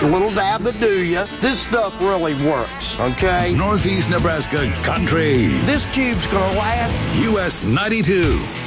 A little dab to do ya. This stuff really works, okay? Northeast Nebraska Country. This tube's gonna last. US 92.